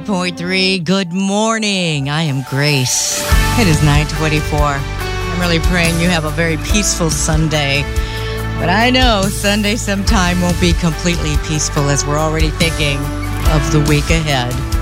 98.3. Good morning. I am Grace. It is 9:24. I'm really praying you have a very peaceful Sunday. But I know Sunday sometime won't be completely peaceful as we're already thinking of the week ahead.